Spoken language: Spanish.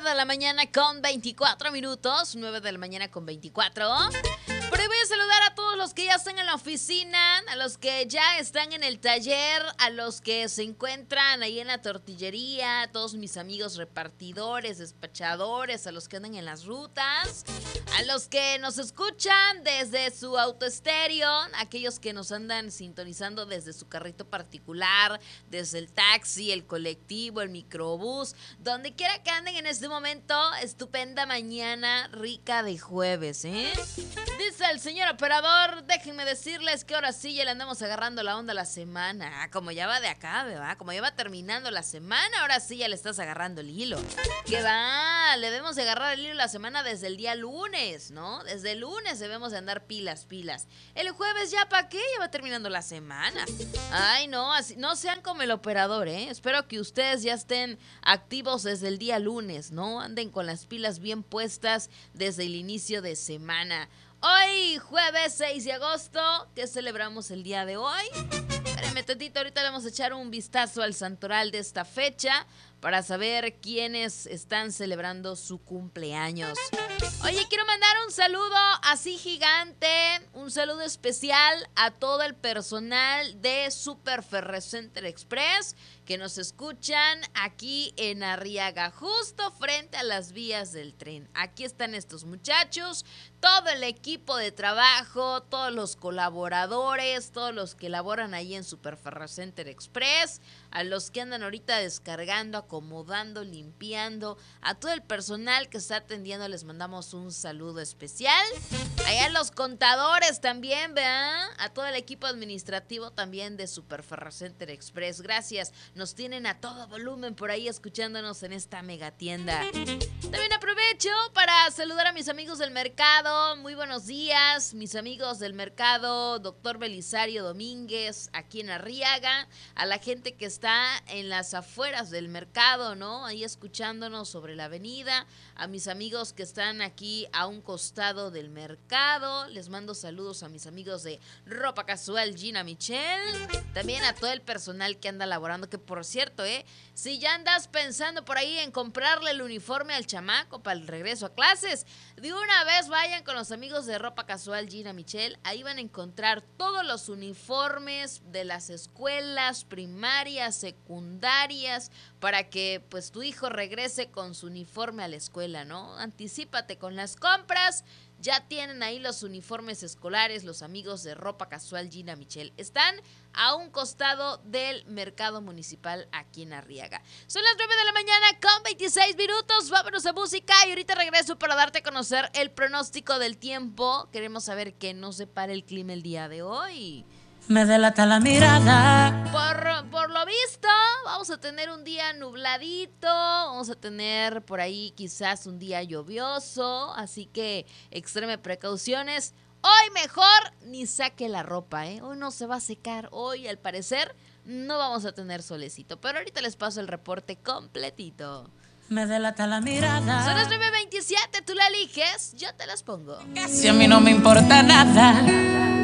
de la mañana con 24 minutos, 9 de la mañana con 24. Por ahí voy a saludar a todos los que ya están en la oficina, a los que ya están en el taller, a los que se encuentran ahí en la tortillería, a todos mis amigos repartidores, despachadores, a los que andan en las rutas, a los que nos escuchan desde su autoestéreo, aquellos que nos andan sintonizando desde su carrito particular, desde el taxi, el colectivo, el microbús, donde quiera que anden en este momento. Estupenda mañana rica de jueves, ¿eh? Dice el señor operador, déjenme decirles que ahora sí ya le andamos agarrando la onda a la semana. Como ya va de acá, ¿verdad? Como ya va terminando la semana, ahora sí ya le estás agarrando el hilo. ¿Qué va? Le debemos de agarrar el hilo la semana desde el día lunes, ¿no? Desde el lunes debemos de andar pilas. El jueves ya, ¿para qué? Ya va terminando la semana. Ay, no, así, no sean como el operador, ¿eh? Espero que ustedes ya estén activos desde el día lunes, ¿no? Anden con las pilas bien puestas desde el inicio de semana. Hoy, jueves 6 de agosto, ¿qué celebramos el día de hoy? Espérenme tantito, ahorita le vamos a echar un vistazo al santoral de esta fecha para saber quiénes están celebrando su cumpleaños. Oye, quiero mandar un saludo así gigante, un saludo especial a todo el personal de Super Ferrecenter Express que nos escuchan aquí en Arriaga, justo frente a las vías del tren. Aquí están estos muchachos, todo el equipo de trabajo, todos los colaboradores, todos los que laboran ahí en Super Ferrecenter Express, a los que andan ahorita descargando, acomodando, limpiando, a todo el personal que está atendiendo les mandamos un saludo especial. Allá los contadores también, ¿verdad? A todo el equipo administrativo también de Super Ferrecenter Express. Gracias. Nos tienen a todo volumen por ahí escuchándonos en esta mega tienda. También aprovecho para saludar a mis amigos del mercado. Muy buenos días, mis amigos del mercado Dr. Belisario Domínguez, aquí en Arriaga. A la gente que está en las afueras del mercado, ¿no? Ahí escuchándonos sobre la avenida. A mis amigos que están aquí a un costado del mercado. Les mando saludos a mis amigos de Ropa Casual Gina Michelle. También a todo el personal que anda laborando, que por cierto, si ya andas pensando por ahí en comprarle el uniforme al chamaco para el regreso a clases, de una vez vayan con los amigos de Ropa Casual Gina Michelle. Ahí van a encontrar todos los uniformes de las escuelas primarias, secundarias, para que pues tu hijo regrese con su uniforme a la escuela, ¿no? Anticípate con las compras. Ya tienen ahí los uniformes escolares, los amigos de Ropa Casual Gina Michelle. Están a un costado del mercado municipal aquí en Arriaga. Son las 9 de la mañana con 26 minutos. Vámonos a música y ahorita regreso para darte a conocer el pronóstico del tiempo. Queremos saber qué nos depara el clima el día de hoy. Me delata la mirada. Por lo visto, vamos a tener un día nubladito, vamos a tener por ahí quizás un día lluvioso, así que extreme precauciones. Hoy mejor ni saque la ropa, ¿eh? Hoy no se va a secar, hoy al parecer no vamos a tener solecito, pero ahorita les paso el reporte completito. Me delata la mirada. Son las 9:27, tú la eliges, yo te las pongo. Si a mí no me importa nada.